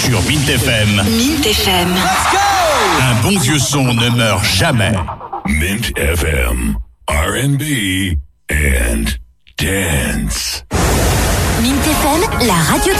sur Mint FM. Mint FM. Let's go! Un bon vieux son ne meurt jamais. Mint FM. R&B and dance. Mint FM, la radio